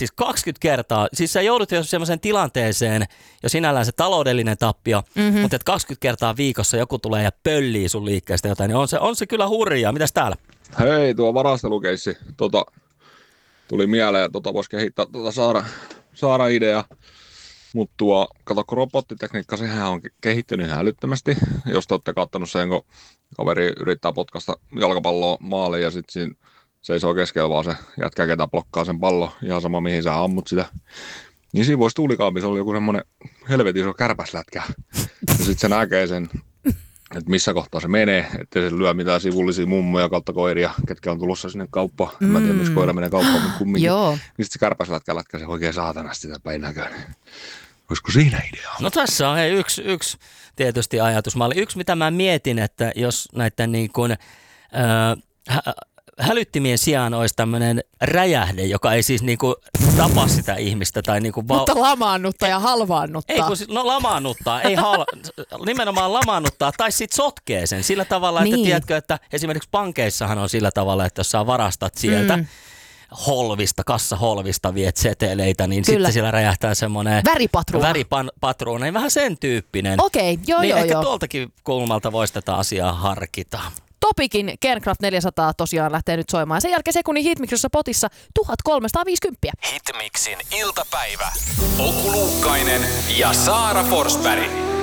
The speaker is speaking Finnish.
siis 20 kertaa. Siis sä joudut jo semmoiseen tilanteeseen, jo sinällään se taloudellinen tappio, mutta että 20 kertaa viikossa joku tulee ja pöllii sun liikkeestä jotain, niin on se kyllä hurjaa. Mitäs täällä? Hei, tuo varastelukeissi. Tuli mieleen, voisi kehittää saada idea. Mutta kato, kun robottitekniikka, sehän on kehittynyt ihan älyttömästi. Jos te olette kattonut sen, kun kaveri yrittää potkaista jalkapalloa maaliin ja sitten siinä seisoo keskellä vaan se jätkä, ketä blokkaa sen pallon, ihan sama mihin sä ammut sitä. Niin siinä voisi tuulikaapissa olla joku semmoinen helvetin iso kärpäslätkä. Ja sitten se näkee sen, että missä kohtaa se menee, ettei se lyö mitään sivullisia mummoja kautta koiria, ketkä on tulossa sinne kauppaan. Mä en tiedä, miksi koira menee kauppaan, mutta kumminkin. Joo. Niin sitten se kärpäslätkä lätkäsee oikein saatanasti sitä päin näköinen. Olisiko siinä idea? No tässä on yksi tietysti ajatusmalli. Yksi, mitä mä mietin, että jos näiden niin kuin, hälyttimien sijaan olisi tämmöinen räjähde, joka ei siis niinku tapa sitä ihmistä. Tai niinku mutta lamaannuttaa ja halvaannuttaa. Ei, kun lamaannuttaa, ei nimenomaan lamaannuttaa, tai sitten sotkee sen sillä tavalla, että tiedätkö, että esimerkiksi pankeissahan on sillä tavalla, että jos sä varastat sieltä kassaholvista viet seteleitä, niin kyllä. Sitten siellä räjähtää semmoinen väripatruuna, niin vähän sen tyyppinen. Okei, joo. Ehkä tuoltakin kulmalta voisi tätä asiaa harkita. Topikin Kernkraft 400 tosiaan lähtee nyt soimaan. Sen jälkeen sekunnin Hitmixissa potissa 1350. Hitmixin iltapäivä. Oku Luukkainen ja Saara Forsberg.